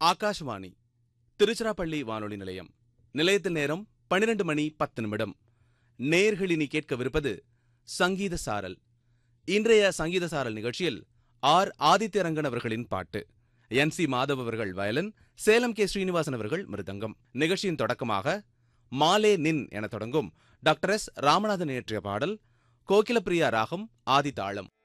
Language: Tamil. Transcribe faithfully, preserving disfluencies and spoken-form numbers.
ஆகாஷ்வாணி திருச்சிராப்பள்ளி வானொலி நிலையம். நிலையத்தில் நேரம் பனிரெண்டு மணி பத்து நிமிடம். நேயர்களினி கேட்கவிருப்பது சங்கீத சாரல். இன்றைய சங்கீத சாரல் நிகழ்ச்சியில் ஆர் ஆதித்யரங்கன் அவர்களின் பாட்டு, என் சி மாதவ் அவர்கள் வயலின், சேலம் கே ஸ்ரீனிவாசன் அவர்கள் மிருதங்கம். நிகழ்ச்சியின் தொடக்கமாக மாலே நின் என தொடங்கும் டாக்டர் எஸ் ராமநாதன் இயற்றிய பாடல், கோகிலப்பிரியா ராகம், ஆதி தாளம்.